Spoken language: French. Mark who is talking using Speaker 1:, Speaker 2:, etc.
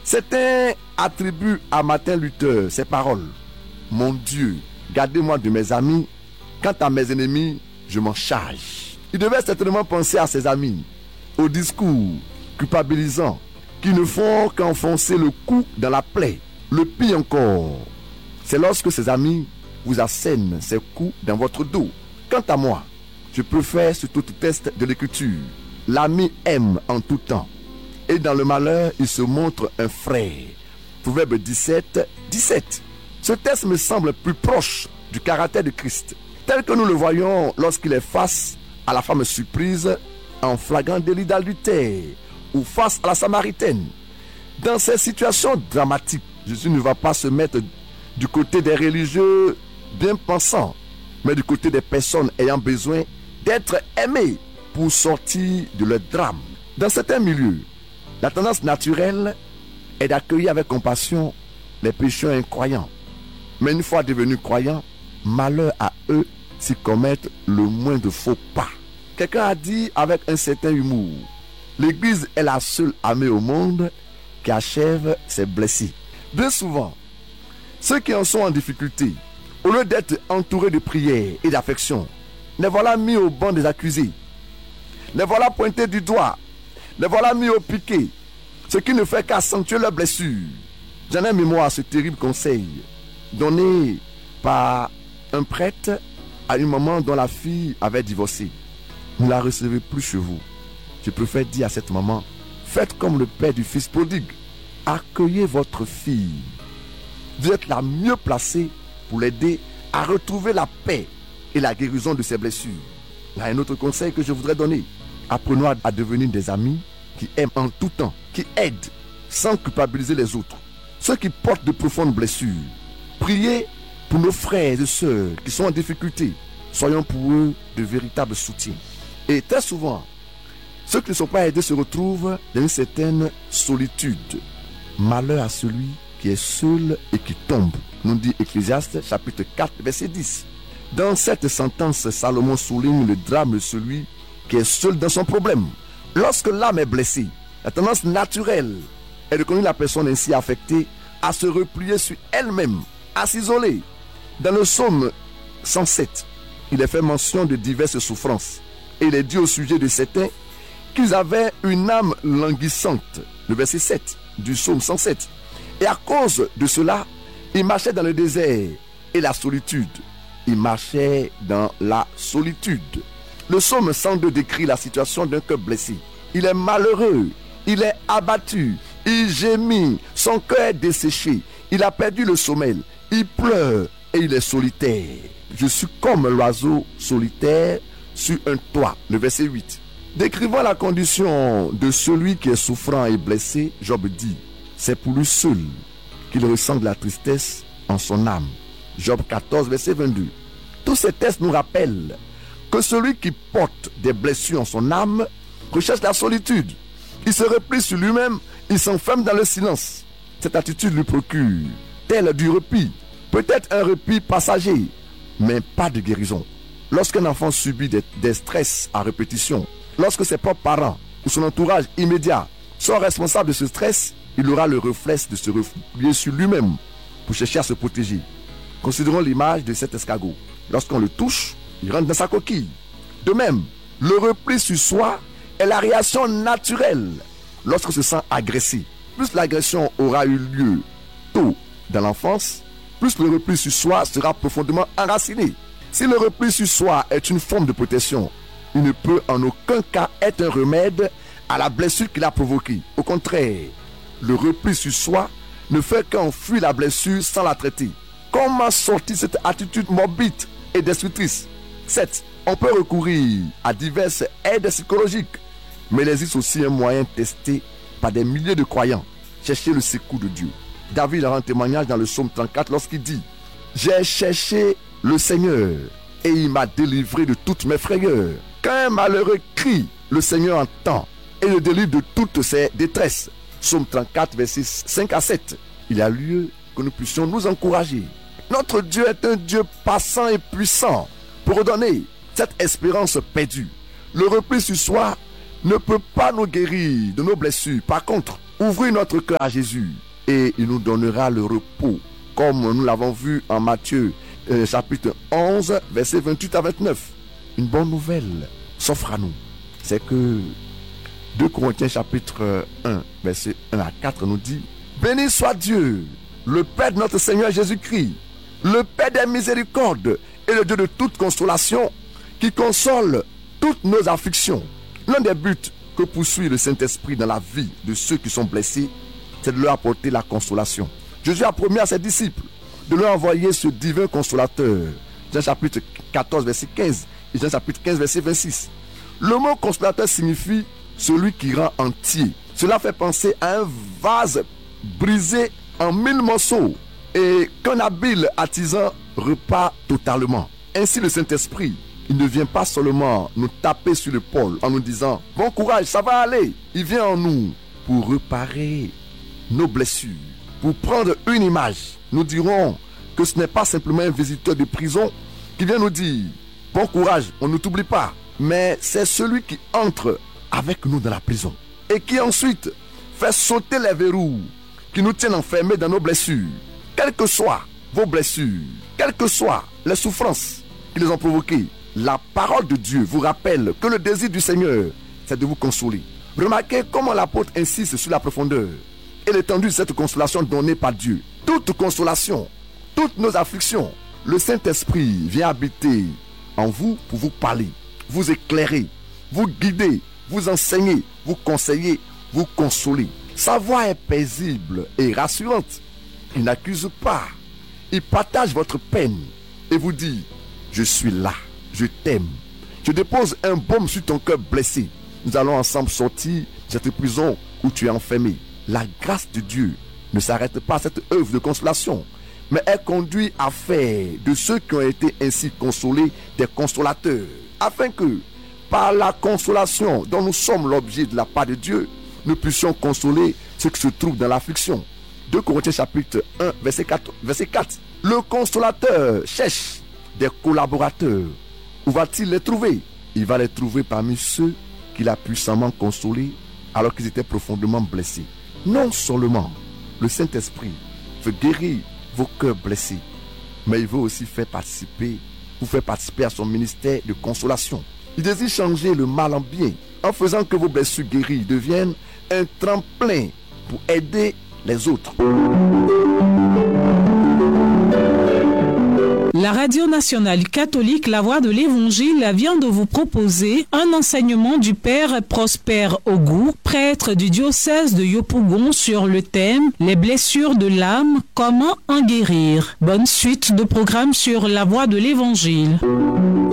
Speaker 1: Certains attribuent à Martin Luther ces paroles. Mon Dieu, gardez-moi de mes amis. Quant à mes ennemis, je m'en charge. Il devait certainement penser à ses amis, aux discours culpabilisants qui ne font qu'enfoncer le cou dans la plaie. Le pire encore, c'est lorsque ses amis vous assènent ces coups dans votre dos. Quant à moi, je peux faire ce tout test de l'écriture. L'ami aime en tout temps, et dans le malheur, il se montre un frère. Proverbe 17, 17. Ce test me semble plus proche du caractère de Christ, tel que nous le voyons lorsqu'il est face à la femme surprise en flagrant délit d'adultère ou face à la Samaritaine. Dans ces situations dramatiques, Jésus ne va pas se mettre du côté des religieux bien pensants, mais du côté des personnes ayant besoin d'être aimées pour sortir de leur drame. Dans certains milieux, la tendance naturelle est d'accueillir avec compassion les pécheurs incroyants. Mais une fois devenus croyants, malheur à eux s'ils commettent le moindre faux pas. Quelqu'un a dit avec un certain humour, l'Église est la seule armée au monde qui achève ses blessés. Bien souvent, ceux qui en sont en difficulté, au lieu d'être entourés de prières et d'affection, les voilà mis au banc des accusés. Les voilà pointés du doigt. Les voilà mis au piquet. Ce qui ne fait qu'accentuer leurs blessures. J'en ai mémoire ce terrible conseil donné par un prêtre à une maman dont la fille avait divorcé. Ne la recevez plus chez vous. Je préfère dire à cette maman, faites comme le père du fils prodigue. Accueillez votre fille. Vous êtes la mieux placée pour l'aider à retrouver la paix et la guérison de ses blessures. Il y a un autre conseil que je voudrais donner. Apprenons à devenir des amis qui aiment en tout temps, qui aident sans culpabiliser les autres. Ceux qui portent de profondes blessures. Priez pour nos frères et sœurs qui sont en difficulté. Soyons pour eux de véritables soutiens. Et très souvent, ceux qui ne sont pas aidés se retrouvent dans une certaine solitude. Malheur à celui qui est seul et qui tombe, nous dit Ecclésiaste chapitre 4 verset 10. Dans cette sentence, Salomon souligne le drame de celui qui est seul dans son problème. Lorsque l'âme est blessée, la tendance naturelle est de conduire la personne ainsi affectée à se replier sur elle-même, à s'isoler. Dans le psaume 107, il est fait mention de diverses souffrances. Et il est dit au sujet de certains qu'ils avaient une âme languissante. Le verset 7 du psaume 107. Et à cause de cela, ils marchaient dans le désert et la solitude. Ils marchaient dans la solitude. Le psaume 102 décrit la situation d'un cœur blessé. Il est malheureux, il est abattu, il gémit, son cœur est desséché, il a perdu le sommeil, il pleure et il est solitaire. Je suis comme l'oiseau solitaire sur un toit. Le verset 8. Décrivant la condition de celui qui est souffrant et blessé, Job dit, c'est pour lui seul qu'il ressent de la tristesse en son âme. Job 14, verset 22. Tous ces textes nous rappellent que celui qui porte des blessures en son âme recherche la solitude. Il se replie sur lui-même, il s'enferme dans le silence. Cette attitude lui procure tel du repos, peut-être un repos passager, mais pas de guérison. Lorsqu'un enfant subit des stress à répétition, lorsque ses propres parents ou son entourage immédiat sont responsables de ce stress, il aura le réflexe de se replier sur lui-même pour chercher à se protéger. Considérons l'image de cet escargot. Lorsqu'on le touche, il rentre dans sa coquille. De même, le repli sur soi est la réaction naturelle lorsqu'on se sent agressé. Plus l'agression aura eu lieu tôt dans l'enfance, plus le repli sur soi sera profondément enraciné. Si le repli sur soi est une forme de protection, il ne peut en aucun cas être un remède à la blessure qu'il a provoquée. Au contraire, le repli sur soi ne fait qu'enfuir la blessure sans la traiter. Comment sortir cette attitude morbide et destructrice? 7. On peut recourir à diverses aides psychologiques, mais il existe aussi un moyen testé par des milliers de croyants. Chercher le secours de Dieu. David rend témoignage dans le psaume 34 lorsqu'il dit « J'ai cherché le Seigneur et il m'a délivré de toutes mes frayeurs. Quand un malheureux crie, le Seigneur entend et le délivre de toutes ses détresses. » Psaume 34, versets 5 à 7. Il y a lieu que nous puissions nous encourager. Notre Dieu est un Dieu passant et puissant pour redonner cette espérance perdue. Le repli sur soi ne peut pas nous guérir de nos blessures. Par contre, Ouvrez notre cœur à Jésus et il nous donnera le repos, comme nous l'avons vu en Matthieu chapitre 11, versets 28 à 29. Une bonne nouvelle s'offre à nous. C'est que 2 Corinthiens chapitre 1, verset 1 à 4 nous dit: béni soit Dieu, le Père de notre Seigneur Jésus-Christ, le Père des miséricordes et le Dieu de toute consolation, qui console toutes nos afflictions. L'un des buts que poursuit le Saint-Esprit dans la vie de ceux qui sont blessés, c'est de leur apporter la consolation. Jésus a promis à ses disciples de leur envoyer ce divin consolateur. Jean chapitre 14, verset 15 et Jean chapitre 15, verset 26. Le mot consolateur signifie celui qui rend entier. Cela fait penser à un vase brisé en 1000 morceaux et qu'un habile artisan repart totalement. Ainsi le Saint-Esprit, il ne vient pas seulement nous taper sur l'épaule en nous disant bon courage, ça va aller. Il vient en nous pour réparer nos blessures. Pour prendre une image, nous dirons que ce n'est pas simplement un visiteur de prison qui vient nous dire bon courage, on ne t'oublie pas, mais c'est celui qui entre avec nous dans la prison et qui ensuite fait sauter les verrous qui nous tiennent enfermés dans nos blessures. Quelles que soient vos blessures, quelles que soient les souffrances qui les ont provoquées, la parole de Dieu vous rappelle que le désir du Seigneur, c'est de vous consoler. Remarquez comment l'apôtre insiste sur la profondeur et l'étendue de cette consolation donnée par Dieu. Toute consolation, toutes nos afflictions, le Saint-Esprit vient habiter en vous pour vous parler, vous éclairer, vous guider, vous enseigner, vous conseiller, vous consoler. Sa voix est paisible et rassurante. Il n'accuse pas. Il partage votre peine et vous dit: je suis là, je t'aime. Je dépose un baume sur ton cœur blessé. Nous allons ensemble sortir de cette prison où tu es enfermé. La grâce de Dieu ne s'arrête pas à cette œuvre de consolation, mais elle conduit à faire de ceux qui ont été ainsi consolés des consolateurs, afin que, par la consolation dont nous sommes l'objet de la part de Dieu, nous puissions consoler ceux qui se trouvent dans l'affliction. 2 Corinthiens chapitre 1, verset 4. Le consolateur cherche des collaborateurs. Où va-t-il les trouver? Il va les trouver parmi ceux qu'il a puissamment consolés alors qu'ils étaient profondément blessés. Non seulement le Saint-Esprit veut guérir vos cœurs blessés, mais il veut aussi vous faire participer à son ministère de consolation. Il désire changer le mal en bien en faisant que vos blessures guéries deviennent un tremplin pour aider les autres.
Speaker 2: La Radio Nationale Catholique La Voix de l'Évangile vient de vous proposer un enseignement du Père Prosper Ogou, prêtre du diocèse de Yopougon, sur le thème « Les blessures de l'âme, comment en guérir ?» Bonne suite de programme sur La Voix de l'Évangile.